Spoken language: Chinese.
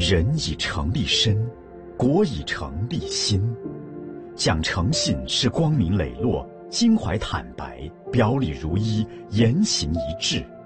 人以诚立身，国以诚立心。讲诚信是光明磊落，襟怀坦白，表里如一，言行一致。